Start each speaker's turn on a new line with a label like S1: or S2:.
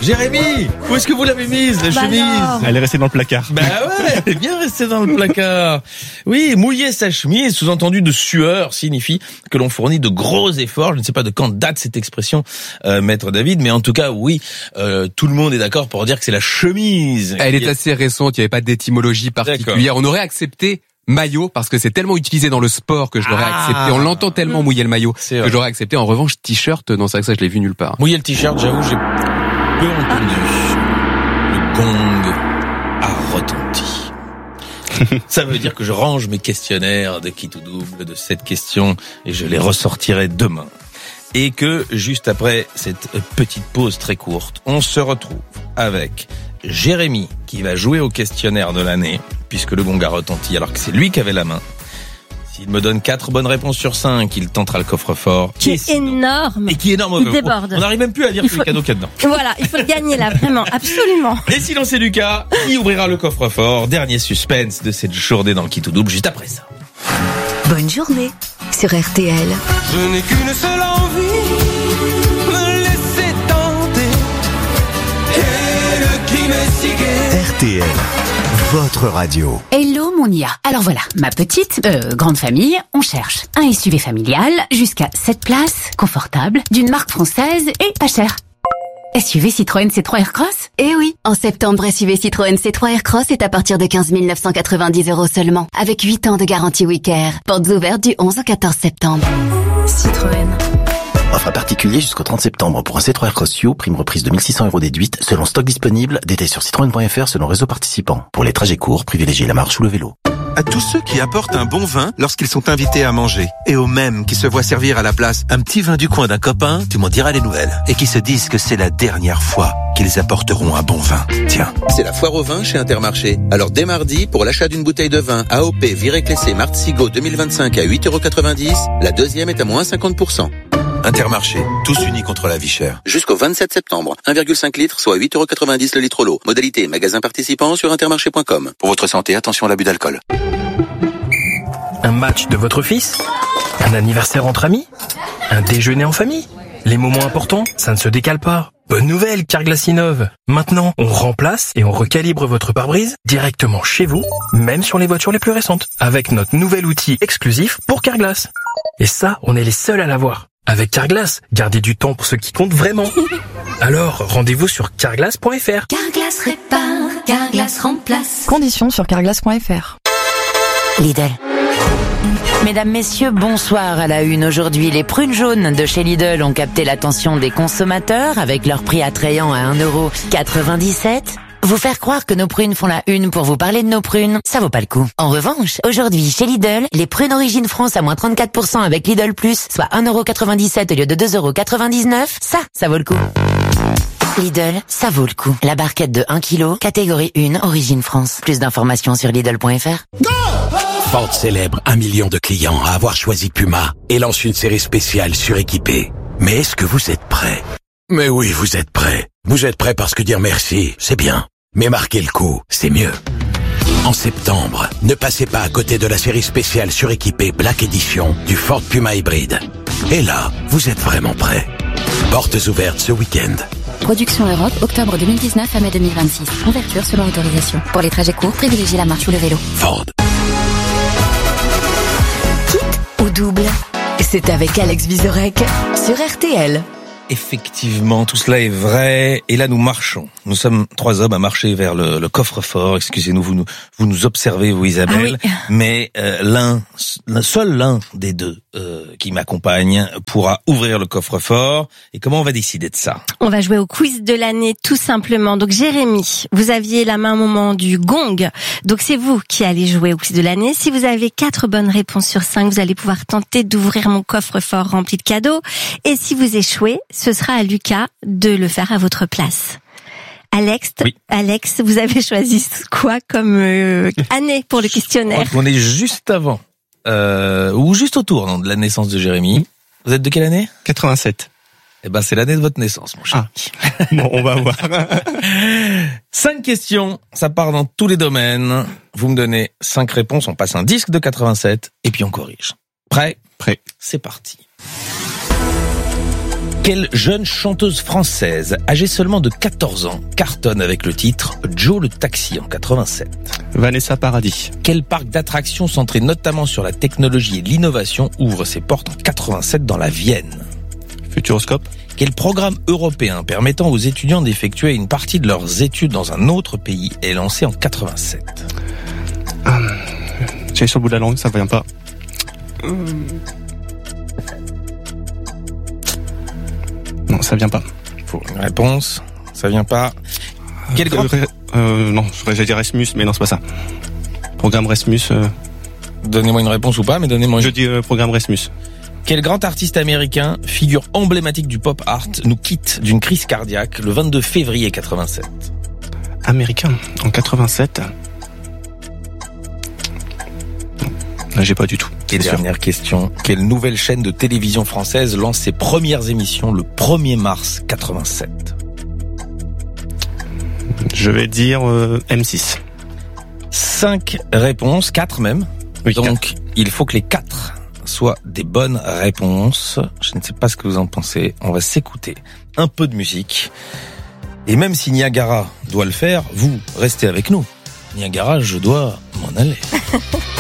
S1: Jérémy, où est-ce que vous l'avez mise, la chemise?
S2: Non.
S3: Elle est restée dans le placard.
S1: Bah ouais, elle est bien restée dans le placard. Oui, mouiller sa chemise, sous-entendu de sueur, signifie que l'on fournit de gros efforts. Je ne sais pas de quand date cette expression, Maître David, mais en tout cas, oui, tout le monde est d'accord pour dire que c'est la chemise.
S4: Elle est assez récente, il n'y avait pas d'étymologie particulière.
S1: D'accord.
S4: On aurait accepté maillot parce que c'est tellement utilisé dans le sport que je l'aurais accepté. On l'entend tellement mouiller le maillot
S1: C'est
S4: que
S1: vrai.
S4: j'aurais accepté. En revanche, t-shirt, non, c'est vrai que ça je l'ai vu nulle part.
S1: Mouiller le t-shirt, j'avoue, j'ai peu entendu. Le gong a retenti. Ça veut dire que je range mes questionnaires de qui tout double de cette question et je les ressortirai demain. Et que, juste après cette petite pause très courte, on se retrouve avec Jérémy qui va jouer au questionnaire de l'année, puisque le gong a retenti alors que c'est lui qui avait la main. S'il me donne 4 bonnes réponses sur 5, il tentera le coffre-fort.
S2: Qui est énorme.
S1: Et qui est énorme.
S2: Il déborde.
S1: On n'arrive même plus à dire tous les cadeaux qu'il y a dedans.
S2: Voilà, il faut le gagner là, vraiment, absolument.
S1: Et sinon c'est Lucas, qui ouvrira le coffre-fort. Dernier suspense de cette journée dans le qui tout double, juste après ça.
S5: Bonne journée sur RTL.
S6: Je n'ai qu'une seule envie, me laisser tenter. Et le crime est si gai.
S7: RTL, votre radio.
S8: Hello Monia. Alors voilà, ma petite, grande famille, on cherche un SUV familial jusqu'à 7 places, confortable, d'une marque française et pas cher. SUV Citroën C3 Aircross?
S5: Eh oui, en septembre, SUV Citroën C3 Aircross est à partir de 15 990 € seulement, avec 8 ans de garantie Wicker. Portes ouvertes du 11 au 14 septembre.
S8: Citroën.
S9: Offre à particulier jusqu'au 30 septembre pour un C3 Aircross You, prime reprise de 1 600 € déduite, selon stock disponible, détail sur citroën.fr selon réseau participant. Pour les trajets courts, privilégiez la marche ou le vélo.
S10: À tous ceux qui apportent un bon vin lorsqu'ils sont invités à manger. Et aux mêmes qui se voient servir à la place un petit vin du coin d'un copain, tu m'en diras les nouvelles. Et qui se disent que c'est la dernière fois qu'ils apporteront un bon vin. Tiens.
S11: C'est la foire au vin chez Intermarché. Alors dès mardi, pour l'achat d'une bouteille de vin AOP Viré-Clessé Martzigo 2025 à 8,90 €, la deuxième est à moins 50%.
S10: Intermarché, tous unis contre la vie chère.
S11: Jusqu'au 27 septembre, 1,5 litres, soit 8,90 € le litre l'eau. Modalité magasin participant sur intermarché.com. Pour votre santé, attention à l'abus d'alcool.
S12: Un match de votre fils? Un anniversaire entre amis? Un déjeuner en famille? Les moments importants, ça ne se décale pas. Bonne nouvelle, Carglass innove. Maintenant, on remplace et on recalibre votre pare-brise directement chez vous, même sur les voitures les plus récentes, avec notre nouvel outil exclusif pour Carglass. Et ça, on est les seuls à l'avoir. Avec Carglass, gardez du temps pour ce qui compte vraiment. Alors, rendez-vous sur carglass.fr.
S8: Carglass répare, Carglass remplace.
S13: Conditions sur carglass.fr.
S14: Lidl. Mesdames, messieurs, bonsoir à la une. Aujourd'hui, les prunes jaunes de chez Lidl ont capté l'attention des consommateurs avec leur prix attrayant à 1,97 €. Vous faire croire que nos prunes font la une pour vous parler de nos prunes, ça vaut pas le coup. En revanche, aujourd'hui, chez Lidl, les prunes Origine France à moins 34% avec Lidl Plus, soit 1,97 € au lieu de 2,99 €, ça vaut le coup. Lidl, ça vaut le coup. La barquette de 1 kg, catégorie 1, Origine France. Plus d'informations sur Lidl.fr.
S15: Ford célèbre 1 million de clients à avoir choisi Puma et lance une série spéciale suréquipée. Mais est-ce que vous êtes prêts? Mais oui, vous êtes prêts. Vous êtes prêts parce que dire merci, c'est bien. Mais marquer le coup, c'est mieux. En septembre, ne passez pas à côté de la série spéciale suréquipée Black Edition du Ford Puma hybride. Et là, vous êtes vraiment prêts. Portes ouvertes ce week-end.
S8: Production Europe, octobre 2019 à mai 2026. Ouverture selon autorisation. Pour les trajets courts, privilégiez la marche ou le vélo.
S15: Ford.
S5: Kit ou double? C'est avec Alex Vizorek sur RTL.
S1: Effectivement, tout cela est vrai. Et là, nous marchons. Nous sommes 3 hommes à marcher vers le coffre-fort. Excusez-nous, vous nous observez, vous Isabelle. Ah oui. Mais seul l'un des deux qui m'accompagne pourra ouvrir le coffre-fort. Et comment on va décider de ça?
S2: On va jouer au quiz de l'année, tout simplement. Donc Jérémy, vous aviez la main au moment du gong. Donc c'est vous qui allez jouer au quiz de l'année. Si vous avez 4 bonnes réponses sur 5, vous allez pouvoir tenter d'ouvrir mon coffre-fort rempli de cadeaux. Et si vous échouez, ce sera à Lucas de le faire à votre place. Alex, oui. Alex, vous avez choisi quoi comme année pour le questionnaire?
S1: On est juste avant, ou juste autour de la naissance de Jérémy. Vous êtes de quelle année?
S3: 87.
S1: Eh ben, c'est l'année de votre naissance, mon cher.
S3: Ah. Bon, on va voir.
S1: 5 questions, ça part dans tous les domaines. Vous me donnez 5 réponses, on passe un disque de 87 et puis on corrige. Prêt?
S3: Prêt.
S1: C'est parti. Quelle jeune chanteuse française, âgée seulement de 14 ans, cartonne avec le titre Joe le Taxi en 87?
S3: Vanessa Paradis.
S1: Quel parc d'attractions centré notamment sur la technologie et l'innovation ouvre ses portes en 87 dans la Vienne?
S3: Futuroscope.
S1: Quel programme européen permettant aux étudiants d'effectuer une partie de leurs études dans un autre pays est lancé en 87?
S3: J'ai sur le bout de la langue, ça vient pas. Non, ça vient pas.
S1: Faut une réponse. Ça vient pas. Quel grand...
S3: non, j'allais dire Erasmus, mais non, c'est pas ça. Programme Erasmus.
S1: Donnez-moi une réponse ou pas, mais donnez-moi une...
S3: Je dis programme Erasmus.
S1: Quel grand artiste américain, figure emblématique du pop art, nous quitte d'une crise cardiaque le 22 février 87?
S3: Américain, en 87. Là, j'ai pas du tout.
S1: Et dernière question. Quelle nouvelle chaîne de télévision française lance ses premières émissions le 1er mars 87?
S3: Je vais dire M6.
S1: 5 réponses, 4 même.
S3: Oui,
S1: donc,
S3: 4.
S1: Il faut que les 4 soient des bonnes réponses. Je ne sais pas ce que vous en pensez. On va s'écouter un peu de musique. Et même si Niagara doit le faire, vous restez avec nous. Niagara, je dois m'en aller.